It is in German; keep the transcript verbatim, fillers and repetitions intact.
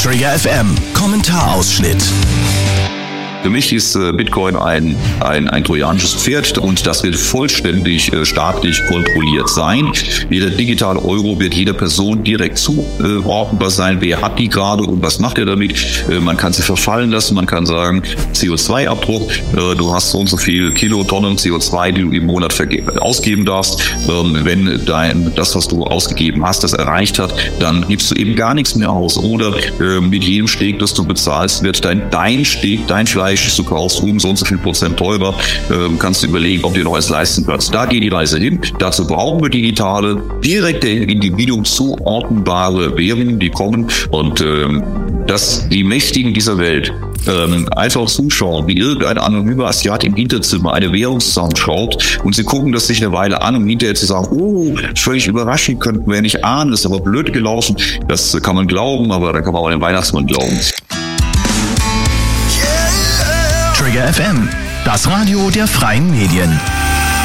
Trigger F M Kommentarausschnitt. Für mich ist äh, Bitcoin ein, ein, ein trojanisches Pferd und das wird vollständig äh, staatlich kontrolliert sein. Jeder digitale Euro wird jeder Person direkt zuordnenbar sein. Wer hat die gerade und was macht er damit? Äh, man kann sie verfallen lassen. Man kann sagen, C O zwei Abdruck, äh, du hast so und so viel Kilotonnen C O zwei, die du im Monat verge- ausgeben darfst. Ähm, wenn dein, das, was du ausgegeben hast, das erreicht hat, dann gibst du eben gar nichts mehr aus. Oder äh, mit jedem Steg, das du bezahlst, wird dein, dein Steg, dein Fleisch, du kaufst um so und so viel Prozent teurer, ähm, kannst du überlegen, ob du dir noch was leisten kannst. Da geht die Reise hin. Dazu brauchen wir digitale, direkt dem Individuum zuordnenbare Währungen, die kommen und ähm, dass die Mächtigen dieser Welt ähm, einfach zuschauen, wie irgendein anonymer Asiat im Hinterzimmer eine Währung zusammenschraubt und sie gucken das sich eine Weile an, um hinterher zu sagen, oh, völlig überraschend, könnten wir nicht ahnen, das ist aber blöd gelaufen. Das kann man glauben, aber da kann man auch den Weihnachtsmann glauben. Trigger F M, das Radio der freien Medien.